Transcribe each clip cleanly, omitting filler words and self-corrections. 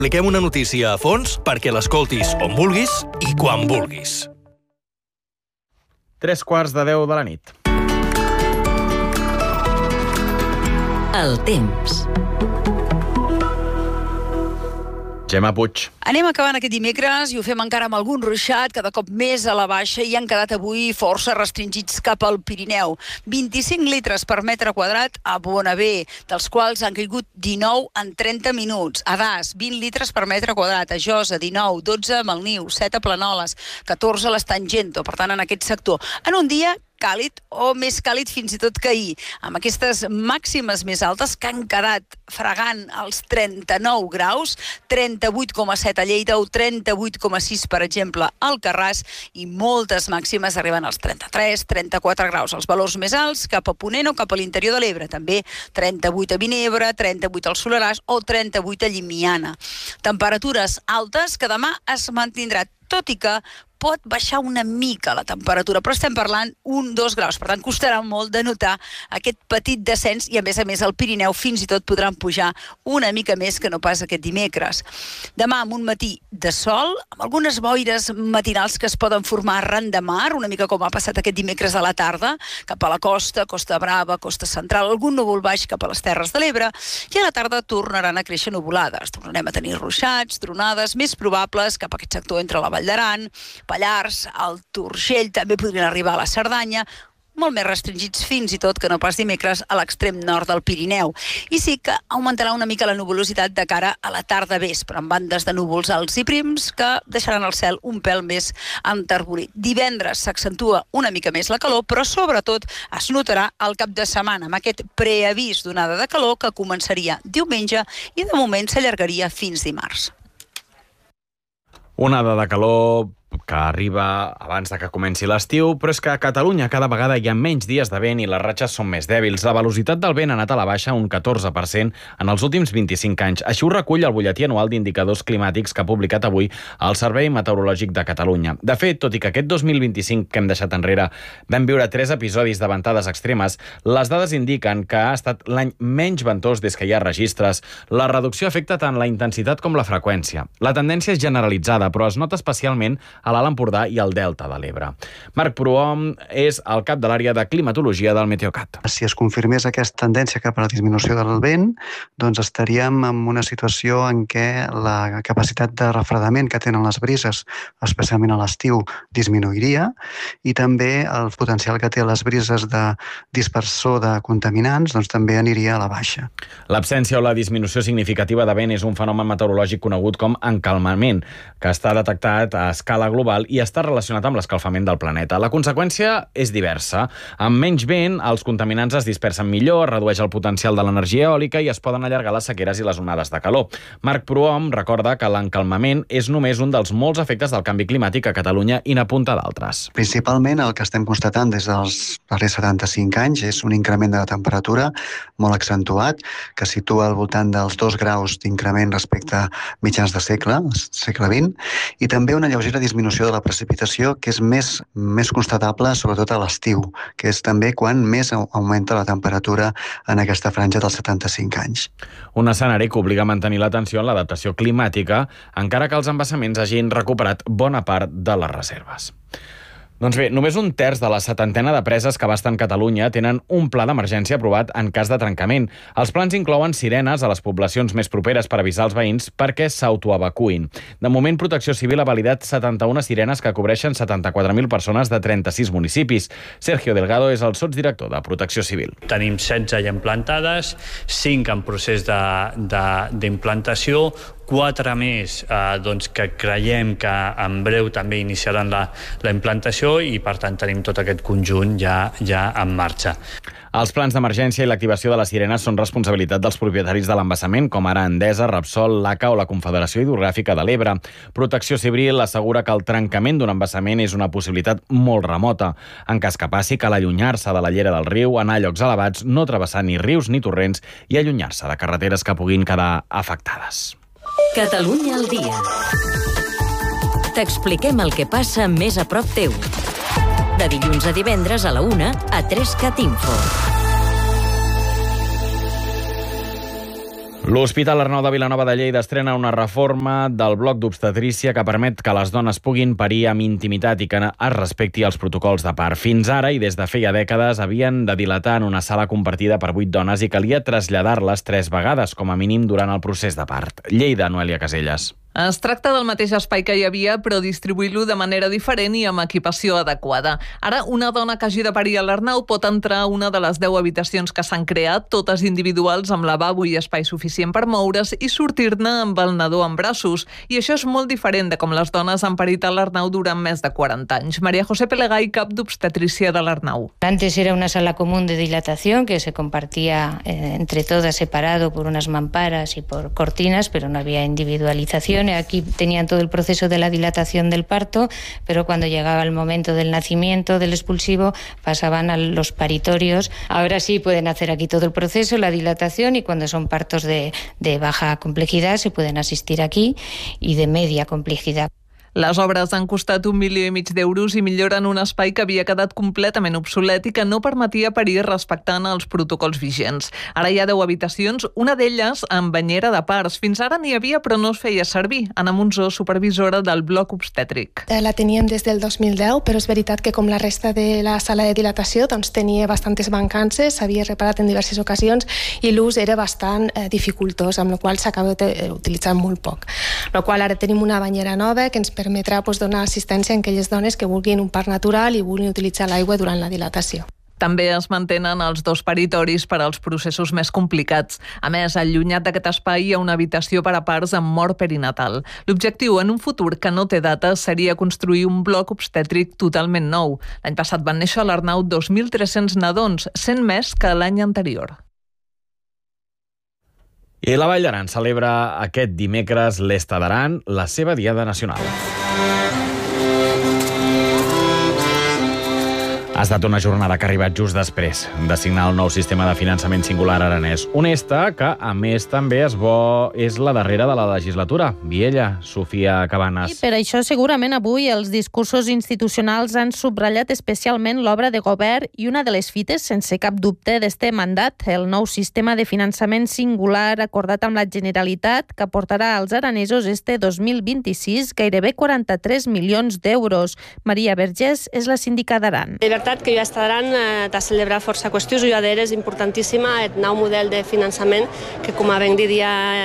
Expliquem una notícia a fons perquè l'escoltis on vulguis i quan vulguis. 9:45 de la nit. El temps. Gemma Puig. Anem acabant aquest dimecres i ho fem encara amb algun ruixat, cada cop més a la baixa, i han quedat avui força restringits cap al Pirineu. 25 litres per metre quadrat a Bonavent, dels quals han caigut 19 en 30 minuts. A Das, 20 litres per metre quadrat. A Josa, 19, 12 a Malniu, 7 a Planoles, 14 a l'Estangento, per tant, en aquest sector. En un dia càlid o més càlid fins i tot que ahir, amb aquestes màximes més altes que han quedat fregant els 39 graus, 38,7 a Lleida o 38,6, per exemple, al Alcarràs, i moltes màximes arriben als 33, 34 graus. Els valors més alts cap a Ponent o cap a l'interior de l'Ebre, també 38 a Vinebre, 38 al Soleràs o 38 a Llimiana. Temperatures altes que demà es mantindrà, tot i que pot baixar una mica la temperatura, però estem parlant 1-2 graus, per tant costarà molt de notar aquest petit descens, i a més al Pirineu fins i tot podran pujar una mica més que no pas aquest dimecres. Demà amb un matí de sol, amb algunes boires matinals que es poden formar arran de mar, una mica com ha passat aquest dimecres a la tarda, cap a la costa, Costa Brava, Costa Central, algun núvol baix cap a les Terres de l'Ebre, i a la tarda tornaran a créixer nuvolades. Tornarem a tenir ruixats, tronades més probables cap a aquest sector entre la Vall d'Aran, Pallars, el Turgell, també podrien arribar a la Cerdanya, molt més restringits fins i tot que no pas dimecres a l'extrem nord del Pirineu. I sí que augmentarà una mica la nuvolositat de cara a la tarda vespre, amb bandes de núvols alts i prims que deixaran el cel un pèl més enterbolit. Divendres s'accentua una mica més la calor, però sobretot es notarà al cap de setmana, amb aquest preavís d'onada de calor que començaria diumenge i de moment s'allargaria fins dimarts. Onada de calor que arriba abans de que comenci l'estiu, però és que a Catalunya cada vegada hi ha menys dies de vent i les ratxes són més dèbils. La velocitat del vent ha anat a la baixa un 14% en els últims 25 anys. Així ho recull el butlletí anual d'indicadors climàtics que ha publicat avui el Servei Meteorològic de Catalunya. De fet, tot i que aquest 2025 que hem deixat enrere vam viure 3 episodis de ventades extremes, les dades indiquen que ha estat l'any menys ventós des que hi ha registres. La reducció afecta tant la intensitat com la freqüència. La tendència és generalitzada, però es nota especialment a l'Alt Empordà i al Delta de l'Ebre. Marc Prohom és el cap de l'àrea de climatologia del Meteocat. Si es confirmés aquesta tendència cap a la disminució del vent, doncs estaríem en una situació en què la capacitat de refredament que tenen les brises, especialment a l'estiu, disminuiria, i també el potencial que té les brises de dispersor de contaminants doncs també aniria a la baixa. L'absència o la disminució significativa de vent és un fenomen meteorològic conegut com encalmament, que està detectat a escala global i està relacionat amb l'escalfament del planeta. La conseqüència és diversa. Amb menys vent, els contaminants es dispersen millor, es redueix el potencial de l'energia eòlica i es poden allargar les sequeres i les onades de calor. Marc Prohom recorda que l'encalmament és només un dels molts efectes del canvi climàtic a Catalunya i n'apunta d'altres. Principalment el que estem constatant des dels darrers 75 anys és un increment de la temperatura molt accentuat, que situa al voltant dels 2 graus d'increment respecte a mitjans de segle XX, i també una lleugera disminució de la precipitació que és més constatable sobretot a l'estiu, que és també quan més augmenta la temperatura en aquesta franja dels 75 anys. Un escenari que obliga a mantenir l'atenció en l'adaptació climàtica, encara que els embassaments hagin recuperat bona part de les reserves. Doncs bé, només un terç de la 70ena de preses que abasten Catalunya tenen un pla d'emergència aprovat en cas de trencament. Els plans inclouen sirenes a les poblacions més properes per avisar els veïns perquè s'autoevacuïn. De moment, Protecció Civil ha validat 71 sirenes que cobreixen 74.000 persones de 36 municipis. Sergio Delgado és el sotsdirector de Protecció Civil. Tenim 16 ja implantades, 5 en procés d'implantació, 4 més que creiem que en breu també iniciaran la implantació i, per tant, tenim tot aquest conjunt ja en marxa. Els plans d'emergència i l'activació de les sirenes són responsabilitat dels propietaris de l'embassament, com ara Endesa, Repsol, l'ACA o la Confederació Hidrogràfica de l'Ebre. Protecció Civil assegura que el trencament d'un embassament és una possibilitat molt remota. En cas que passi, cal allunyar-se de la llera del riu, anar a llocs elevats, no travessar ni rius ni torrents i allunyar-se de carreteres que puguin quedar afectades. Catalunya al dia. T'expliquem el que passa més a prop teu. De dilluns a divendres a la 1 a 3CAT Info. L'Hospital Arnau de Vilanova de Lleida estrena una reforma del bloc d'obstetrícia que permet que les dones puguin parir amb intimitat i que es respecti els protocols de part. Fins ara, i des de feia dècades, havien de dilatar en una sala compartida per 8 dones i calia traslladar-les 3 vegades, com a mínim, durant el procés de part. Lleida, Noelia Caselles. Es tracta del mateix espai que hi havia, però distribuir-lo de manera diferent i amb equipació adequada. Ara, una dona que hagi de parir a l'Arnau pot entrar a una de les 10 habitacions que s'han creat, totes individuals amb lavabo i espai suficient per moure's i sortir-ne amb el nadó en braços. I això és molt diferent de com les dones han parit a l'Arnau durant més de 40 anys. María José Pelegay, cap d'obstetrícia de l'Arnau. Antes era una sala común de dilatación que se compartía entre todas, separado por unas mamparas y por cortinas, pero no había individualización. Aquí tenían todo el proceso de la dilatación del parto, pero cuando llegaba el momento del nacimiento, del expulsivo, pasaban a los paritorios. Ahora sí pueden hacer aquí todo el proceso, la dilatación, y cuando son partos de baja complejidad se pueden asistir aquí, y de media complejidad. Les obres han costat 1,5 milions d'euros i milloren un espai que havia quedat completament obsolet i que no permetia parir respectant els protocols vigents. Ara hi ha 10 habitacions, una d'elles amb banyera de parts. Fins ara n'hi havia però no es feia servir. Anna Monzó, supervisora del bloc obstètric. La teníem des del 2010, però és veritat que com la resta de la sala de dilatació doncs tenia bastantes mancances, s'havia reparat en diverses ocasions i l'ús era bastant dificultós, amb la qual s'acaba utilitzant molt poc. Amb la qual ara tenim una banyera nova que ens permetrà donar assistència a aquelles dones que vulguin un part natural i vulguin utilitzar l'aigua durant la dilatació. També es mantenen els 2 paritoris per als processos més complicats. A més, allunyat d'aquest espai hi ha una habitació per a parts amb mort perinatal. L'objectiu en un futur que no té data seria construir un bloc obstètric totalment nou. L'any passat van néixer a l'Arnau 2.300 nadons, 100 més que l'any anterior. I la Vall d'Aran celebra aquest dimecres l'Esta d'Aran, la seva diada nacional. Ha estat una jornada que ha arribat just després de signar el nou sistema de finançament singular aranès. Un ESTA que, a més, també és la darrera de la legislatura. Viella, Sofia Cabanes. I per això, segurament, avui els discursos institucionals han subratllat especialment l'obra de govern i una de les fites, sense cap dubte, d'este mandat, el nou sistema de finançament singular acordat amb la Generalitat que aportarà als aranesos este 2026 gairebé 43 milions d'euros. Maria Vergés és la síndica d'Aran. Que ja estaran de celebrar força qüestions. Jo és importantíssima el nou model de finançament que, com a ben diria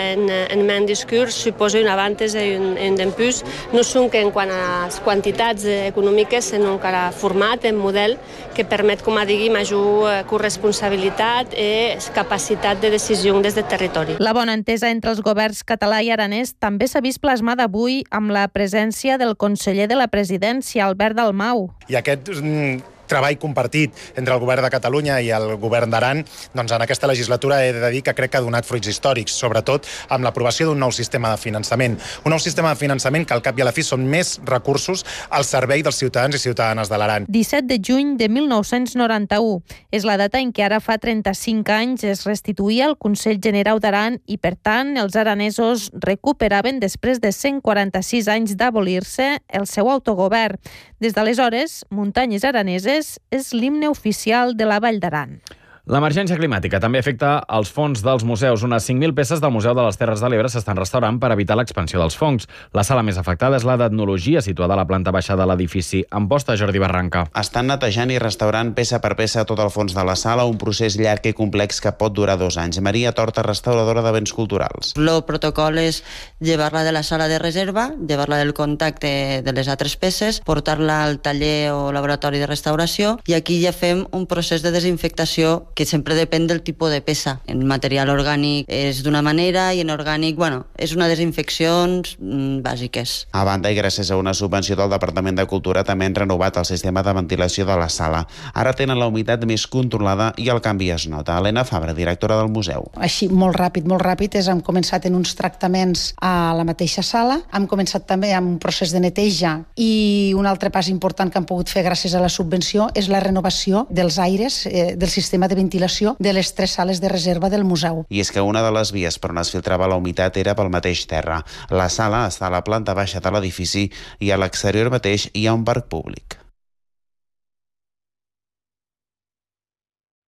en meu discurs, suposa un avantatge i un d'empús, no són que en quant a les quantitats econòmiques, sinó que a format, en model que permet, com a digui, major corresponsabilitat i capacitat de decisió des del territori. La bona entesa entre els governs català i aranès també s'ha vist plasmada avui amb la presència del conseller de la presidència, Albert Dalmau. I aquest treball compartit entre el govern de Catalunya i el govern d'Aran, doncs en aquesta legislatura he de dir que crec que ha donat fruits històrics, sobretot amb l'aprovació d'un nou sistema de finançament. Un nou sistema de finançament que al cap i a la fi són més recursos al servei dels ciutadans i ciutadanes de l'Aran. 17 de juny de 1991. És la data en què ara fa 35 anys es restituïa el Consell Generau d'Aran i, per tant, els aranesos recuperaven, després de 146 anys d'abolir-se, el seu autogovern. Des d'aleshores, Muntanyes Araneses és l'himne oficial de la Vall d'Aran. L'emergència climàtica també afecta els fons dels museus. Unes 5.000 peces del Museu de les Terres de l'Ebre s'estan restaurant per evitar l'expansió dels fongs. La sala més afectada és la d'etnologia, situada a la planta baixa de l'edifici. Amposta, Jordi Barranca. Estan netejant i restaurant peça per peça tot el fons de la sala, un procés llarg i complex que pot durar 2 anys. Maria Torta, restauradora de béns culturals. El protocol és llevar-la de la sala de reserva, llevar-la del contacte de les altres peces, portar-la al taller o laboratori de restauració, i aquí ja fem un procés de desinfectació que sempre depèn del tipus de peça. En material orgànic és d'una manera i en orgànic, és una desinfeccions bàsiques. A banda, i gràcies a una subvenció del Departament de Cultura, també han renovat el sistema de ventilació de la sala. Ara tenen la humitat més controlada i el canvi es nota. Helena Fabra, directora del museu. Així, molt ràpid, hem començat en uns tractaments a la mateixa sala, hem començat també amb un procés de neteja, i un altre pas important que hem pogut fer gràcies a la subvenció és la renovació dels aires, del sistema de ventilació de les 3 sales de reserva del museu. I és que una de les vies per on es filtrava la humitat era pel mateix terra. La sala està a la planta baixa de l'edifici i a l'exterior mateix hi ha un parc públic.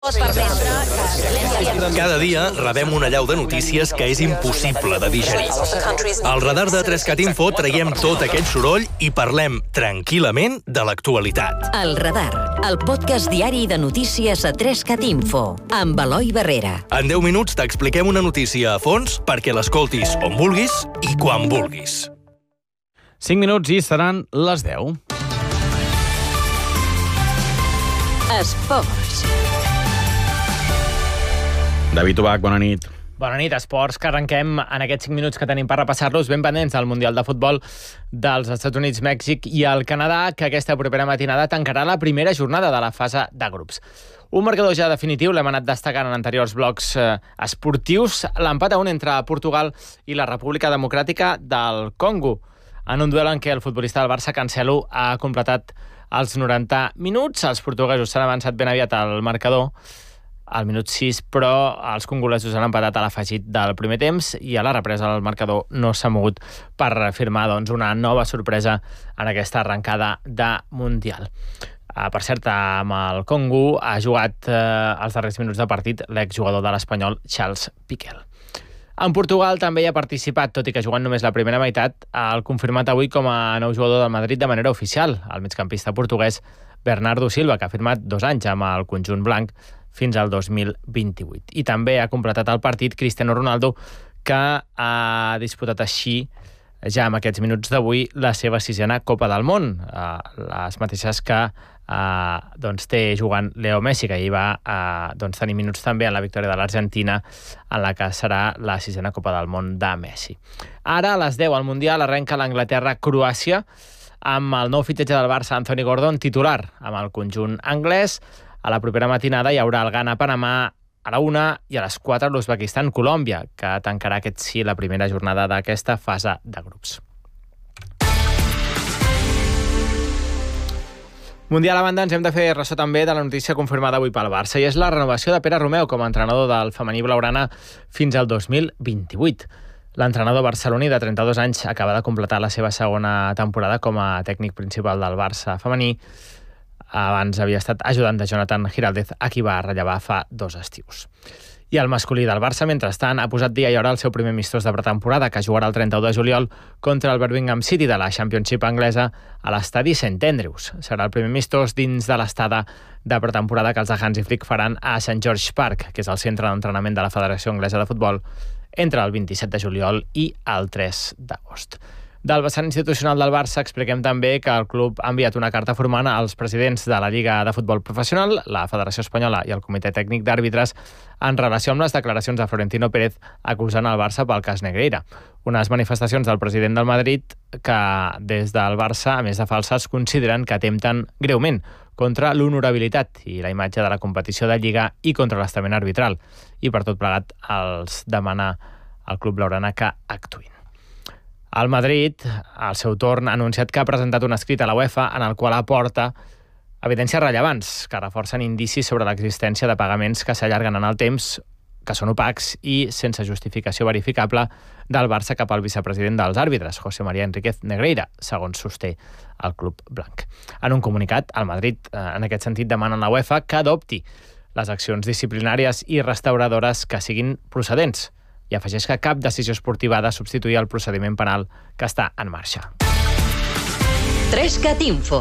Cada dia rebem una allau de notícies que és impossible de digerir. Al radar de 3CAT.info traiem tot aquest soroll i parlem tranquil·lament de l'actualitat. El Radar, el podcast diari de notícies a 3CAT.info, amb Eloi Barrera. En 10 minuts t'expliquem una notícia a fons perquè l'escoltis on vulguis i quan vulguis. 5 minuts i seran les 10. Esports. David Ubach, bona nit. Bona nit, esports, que arrenquem en aquests 5 minuts que tenim per repassar-los ben pendents del Mundial de Futbol dels Estats Units, Mèxic i el Canadà, que aquesta propera matinada tancarà la primera jornada de la fase de grups. Un marcador ja definitiu, l'hem anat destacant en anteriors blocs esportius, l'empat a 1 entre Portugal i la República Democràtica del Congo, en un duel en què el futbolista del Barça, Cancelo, ha completat els 90 minuts. Els portuguesos s'han avançat ben aviat al marcador, al minut 6, però els congolesos han empatat a l'afegit del primer temps i a la represa el marcador no s'ha mogut per firmar una nova sorpresa en aquesta arrencada de Mundial. Per cert, amb el Congo ha jugat els darrers minuts de partit l'exjugador de l'Espanyol, Charles Piqué. En Portugal també hi ha participat, tot i que jugant només la primera meitat, el confirmat avui com a nou jugador del Madrid de manera oficial, el migcampista portuguès Bernardo Silva, que ha firmat 2 anys amb el conjunt blanc fins al 2028. I també ha completat el partit Cristiano Ronaldo, que ha disputat així, ja amb aquests minuts d'avui, la seva 6a Copa del Món, les mateixes que té jugant Leo Messi, que ahir va tenir minuts també en la victòria de l'Argentina, en la que serà la 6a Copa del Món de Messi. Ara, a les 10 al Mundial, arrenca l'Anglaterra-Croàcia, amb el nou fitxatge del Barça, Anthony Gordon, titular amb el conjunt anglès. A la propera matinada hi haurà el Ghana-Panamà a la 1 i a les 4 l'Uzbekistan-Colòmbia, que tancarà la primera jornada d'aquesta fase de grups. Mundial a banda, ens hem de fer ressò també de la notícia confirmada avui pel Barça, i és la renovació de Pere Romeu com a entrenador del femení blaugrana fins al 2028. L'entrenador barceloní de 32 anys acaba de completar la seva segona temporada com a tècnic principal del Barça femení. Abans havia estat ajudant de Jonathan Giraldez, a qui va rellevar fa 2 estius. I el masculí del Barça, mentrestant, ha posat dia i hora el seu primer amistós de pretemporada, que jugarà el 31 de juliol contra el Birmingham City de la Championship anglesa a l'estadi St Andrews. Serà el primer amistós dins de l'estada de pretemporada que els de Hansi Flick faran a St George Park, que és el centre d'entrenament de la Federació Anglesa de Futbol, entre el 27 de juliol i el 3 d'agost. Del vessant institucional del Barça expliquem també que el club ha enviat una carta formant als presidents de la Lliga de Futbol Professional, la Federació Espanyola i el Comitè Tècnic d'Àrbitres en relació amb les declaracions de Florentino Pérez acusant el Barça pel cas Negreira. Unes manifestacions del president del Madrid que des del Barça, a més de falses, consideren que atempten greument contra l'honorabilitat i la imatge de la competició de Lliga i contra l'estament arbitral. I per tot plegat els demana al club blaugrana que actuïn. El Madrid, al seu torn, ha anunciat que ha presentat un escrit a la UEFA en el qual aporta evidències rellevants que reforcen indicis sobre l'existència de pagaments que s'allarguen en el temps, que són opacs i sense justificació verificable del Barça cap al vicepresident dels àrbitres, José María Enríquez Negreira, segons sosté el club blanc. En un comunicat, el Madrid, en aquest sentit, demana a la UEFA que adopti les accions disciplinàries i restauradores que siguin procedents, i afegeix que cap decisió esportiva ha de substituir el procediment penal que està en marxa. 3CAT.info.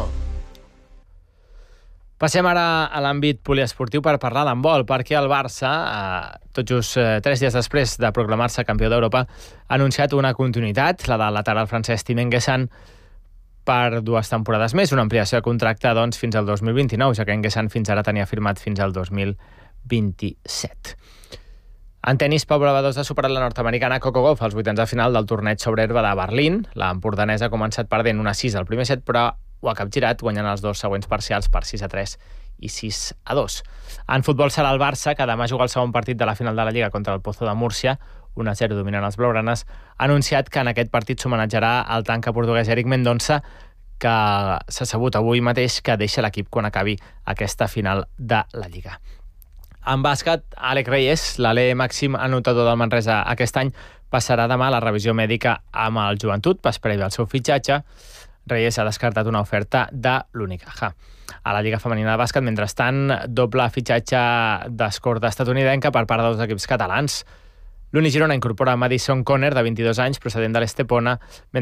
Passem ara a l'àmbit poliesportiu per parlar d'handbol, perquè el Barça, tot just 3 dies després de proclamar-se campió d'Europa, ha anunciat una continuïtat, la del lateral francès Tim Enguessan, per 2 temporades més, una ampliació de contracte fins al 2029, ja que Enguessan fins ara tenia firmat fins al 2027. En tenis, Pau Bravadors ha superat la nord-americana Coco Gauff als 8ens de final del torneig sobre herba de Berlín. L'empordanesa ha començat perdent 1-6 al primer set, però ho ha capgirat guanyant els 2 següents parcials per 6-3 i 6-2. En futbol serà el Barça, que demà juga el segon partit de la final de la Lliga contra el Pozo de Múrcia, 1-0 dominant els blaugranes, ha anunciat que en aquest partit s'homenatjarà el tanca portuguès Eric Mendonça, que s'ha sabut avui mateix que deixa l'equip quan acabi aquesta final de la Lliga. En bàsquet, Àlex Reyes, l'alè màxim anotador del Manresa aquest any, passarà demà la revisió mèdica amb el Joventut, pas previ al seu fitxatge. Reyes ha descartat una oferta de l'Unicaja. A la Lliga Femenina de Bàsquet, mentrestant, doble fitxatge d'escorta estatunidenca per part dels equips catalans. L'Uni Girona incorpora Madison Conner, de 22 anys, procedent de l'Estepona,